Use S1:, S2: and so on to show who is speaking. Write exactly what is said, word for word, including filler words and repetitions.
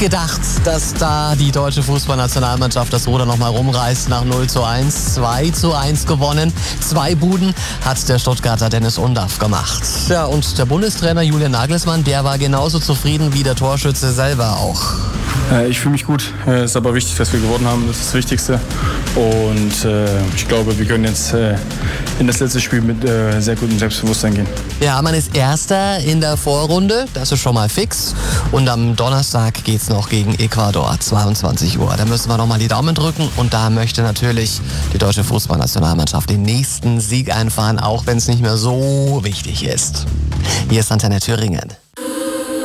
S1: gedacht, dass da die deutsche Fußballnationalmannschaft das Ruder nochmal rumreißt nach null zu eins. zwei zu eins gewonnen. Zwei Buden hat der Stuttgarter Dennis Undaff gemacht. Ja, und der Bundestrainer Julian Nagelsmann, der war genauso zufrieden wie der Torschütze selber auch.
S2: Ich fühle mich gut. Es ist aber wichtig, dass wir gewonnen haben. Das ist das Wichtigste. Und äh, ich glaube, wir können jetzt äh, in das letzte Spiel mit äh, sehr gutem Selbstbewusstsein gehen.
S1: Ja, man ist Erster in der Vorrunde. Das ist schon mal fix. Und am Donnerstag geht's noch gegen Ecuador, zweiundzwanzig Uhr. Da müssen wir noch mal die Daumen drücken. Und da möchte natürlich die deutsche Fußballnationalmannschaft den nächsten Sieg einfahren, auch wenn es nicht mehr so wichtig ist. Hier ist Antenne Thüringen.